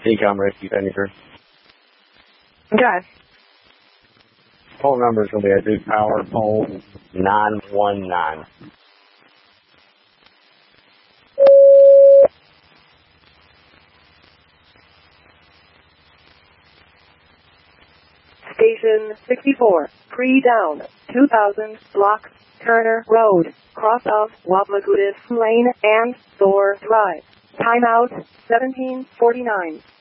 Decom Rescue 73. Okay. Pole number is going to be at Duke Power, pole 919. Station 64, pre-down, 2000 block, Turner Road, cross of Wapmagoodis Lane and Thor Drive. Timeout 1749.